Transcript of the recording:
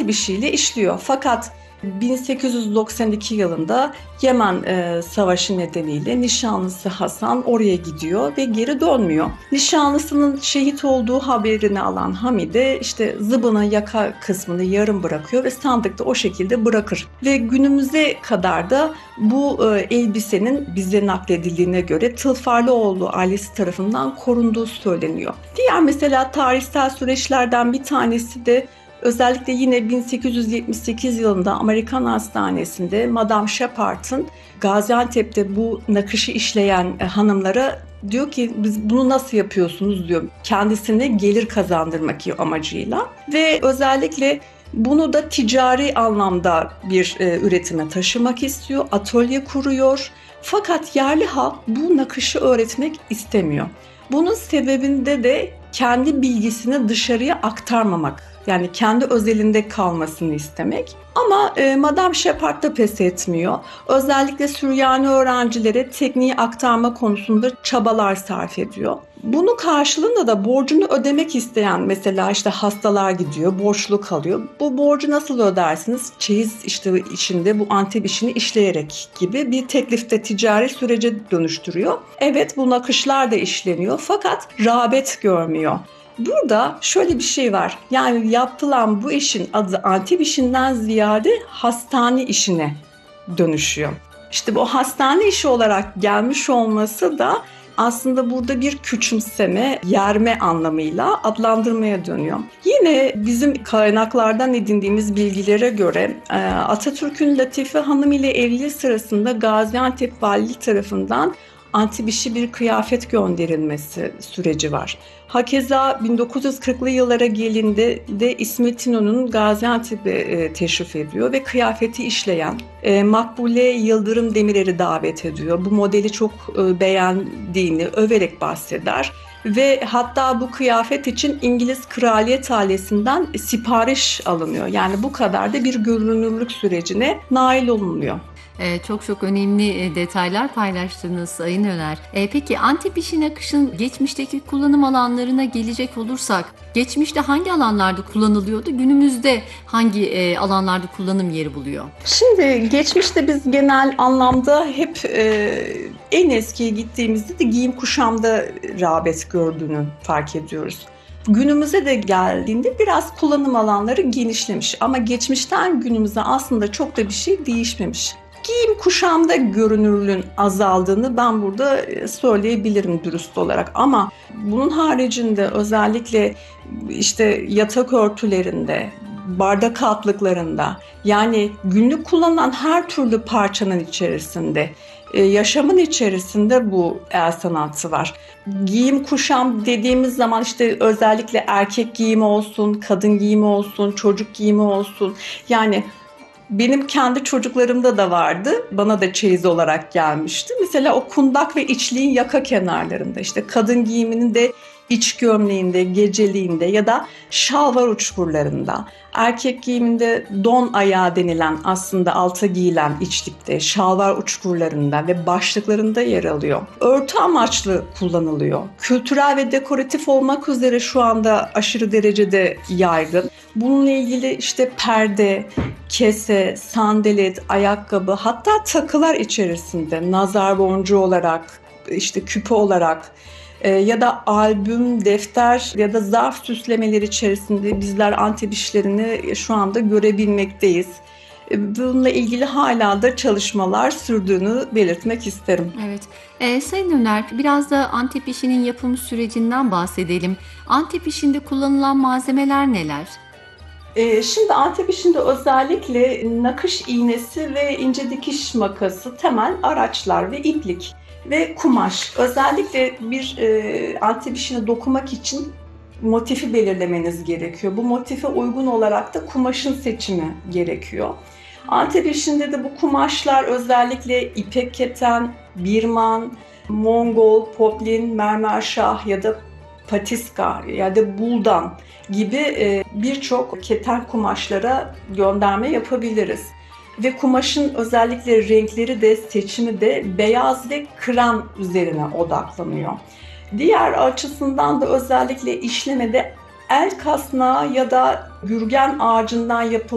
bişiyle işliyor. Fakat 1892 yılında Yemen Savaşı nedeniyle nişanlısı Hasan oraya gidiyor ve geri dönmüyor. Nişanlısının şehit olduğu haberini alan Hamide işte zıbının yaka kısmını yarım bırakıyor ve sandıkta o şekilde bırakır. Ve günümüze kadar da bu elbisenin bize nakledildiğine göre Tılfarlıoğlu ailesi tarafından korunduğu söyleniyor. Diğer mesela tarihsel süreçlerden bir tanesi de özellikle yine 1878 yılında Amerikan Hastanesi'nde Madame Shepard'ın Gaziantep'te bu nakışı işleyen hanımlara diyor ki biz bunu nasıl yapıyorsunuz diyor. Kendisine gelir kazandırmak amacıyla ve özellikle bunu da ticari anlamda bir üretime taşımak istiyor. Atölye kuruyor. Fakat yerli halk bu nakışı öğretmek istemiyor. Bunun sebebinde de kendi bilgisini dışarıya aktarmamak. Yani kendi özelinde kalmasını istemek. Ama Madame Shepard da pes etmiyor. Özellikle Süryani öğrencilere tekniği aktarma konusunda çabalar sarf ediyor. Bunun karşılığında da borcunu ödemek isteyen mesela işte hastalar gidiyor, borçlu kalıyor. Bu borcu nasıl ödersiniz? Çeyiz işte içinde bu Antep işini işleyerek gibi bir teklifte ticari sürece dönüştürüyor. Evet bu nakışlar da işleniyor fakat rağbet görmüyor. Burada şöyle bir şey var. Yani yapılan bu işin adı Antep işinden ziyade hastane işine dönüşüyor. İşte bu hastane işi olarak gelmiş olması da aslında burada bir küçümseme, yerme anlamıyla adlandırmaya dönüyor. Yine bizim kaynaklardan edindiğimiz bilgilere göre Atatürk'ün Latife Hanım ile evliliği sırasında Gaziantep Valiliği tarafından Antep işi bir kıyafet gönderilmesi süreci var. Hakeza 1940'lı yıllara gelinde de İsmet İnönü'nün Gaziantep'e teşrif ediyor ve kıyafeti işleyen Makbule Yıldırım Demirer'i davet ediyor. Bu modeli çok beğendiğini överek bahseder. Ve hatta bu kıyafet için İngiliz kraliyet ailesinden sipariş alınıyor. Yani bu kadar da bir görünürlük sürecine nail olunuyor. Çok önemli detaylar paylaştınız Sayın Öner. Peki Antep işi nakışın geçmişteki kullanım alanlarına gelecek olursak, geçmişte hangi alanlarda kullanılıyordu, günümüzde hangi alanlarda kullanım yeri buluyor? Şimdi geçmişte biz genel anlamda hep en eskiye gittiğimizde de giyim kuşamda rağbet gördüğünü fark ediyoruz. Günümüze de geldiğinde biraz kullanım alanları genişlemiş ama geçmişten günümüze aslında çok da bir şey değişmemiş. Giyim kuşamda görünürlüğün azaldığını ben burada söyleyebilirim dürüst olarak ama bunun haricinde özellikle işte yatak örtülerinde, bardak altlıklarında yani günlük kullanılan her türlü parçanın içerisinde, yaşamın içerisinde bu el sanatı var. Giyim kuşam dediğimiz zaman işte özellikle erkek giyimi olsun, kadın giyimi olsun, çocuk giyimi olsun yani benim kendi çocuklarımda da vardı. Bana da çeyiz olarak gelmişti. Mesela o kundak ve içliğin yaka kenarlarında işte kadın giyiminin de iç gömleğinde, geceliğinde ya da şalvar uçkurlarında. Erkek giyiminde don ayağı denilen aslında alta giyilen içlikte, şalvar uçkurlarında ve başlıklarında yer alıyor. Örtü amaçlı kullanılıyor. Kültürel ve dekoratif olmak üzere şu anda aşırı derecede yaygın. Bununla ilgili işte perde, kese, sandalet, ayakkabı hatta takılar içerisinde nazar boncuğu olarak, işte küpe olarak ya da albüm, defter ya da zarf süslemeleri içerisinde bizler Antep işlerini şu anda görebilmekteyiz. Bununla ilgili hala da çalışmalar sürdüğünü belirtmek isterim. Evet. Sayın Öner, biraz da Antep işinin yapım sürecinden bahsedelim. Antep işinde kullanılan malzemeler neler? Şimdi Antep işinde özellikle nakış iğnesi ve ince dikiş makası temel araçlar ve iplik ve kumaş. Özellikle bir Antep işine dokumak için motifi belirlemeniz gerekiyor. Bu motife uygun olarak da kumaşın seçimi gerekiyor. Antep işinde de bu kumaşlar özellikle ipek keten, birman, Mongol, poplin, mermerşah ya da patiska ya da buldan gibi birçok keten kumaşlara gönderme yapabiliriz. Ve kumaşın özellikle renkleri de seçimi de beyaz ve krem üzerine odaklanıyor. Diğer açısından da özellikle işlemede el kasnağı ya da gürgen ağacından yapılmış